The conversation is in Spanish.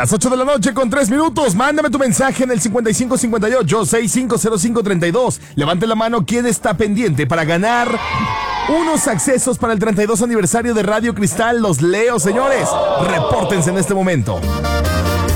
Las 8 de la noche con 3 minutos. Mándame tu mensaje en el 5558-650532. Levante la mano quien está pendiente para ganar unos accesos para el 32 aniversario de Radio Cristal. Los leo, señores. Repórtense en este momento.